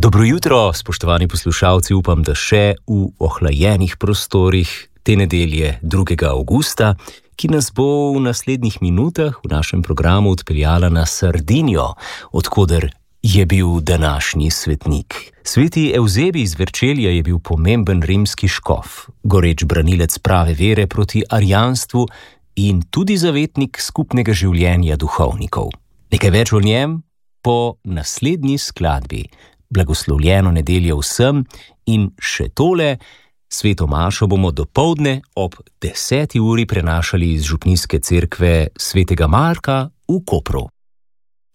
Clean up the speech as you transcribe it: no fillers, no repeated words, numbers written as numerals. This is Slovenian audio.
Dobro jutro, spoštovani poslušalci, upam, da še v ohlajenih prostorih te nedelje 2. avgusta, ki nas bo v naslednjih minutah v našem programu odpeljala na Sardinijo, odkoder je bil današnji svetnik. Sveti Evzebij iz Verčelija je bil pomemben rimski škof, goreč branilec prave vere proti arijanstvu in tudi zavetnik skupnega življenja duhovnikov. Nekaj več o njem po naslednji skladbi. Blagoslovljeno nedeljo vsem in še tole, sveto mašo bomo dopoldne ob 10. uri prenašali iz župnijske cerkve svetega Marka v Kopru.